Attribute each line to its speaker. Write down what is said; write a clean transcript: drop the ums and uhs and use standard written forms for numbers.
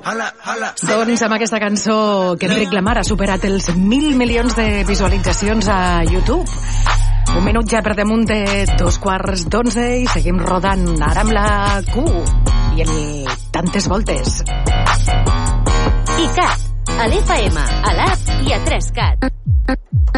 Speaker 1: Doncs amb aquesta cançó que Enric Lamar ha superat els 1.000 milions de visualitzacions a YouTube. Un minut ja per damunt de 11:15 i seguim rodant ara amb la Q i el Tantes Voltes.
Speaker 2: ICAT, a l'FM, a l'AP i a 3CAT.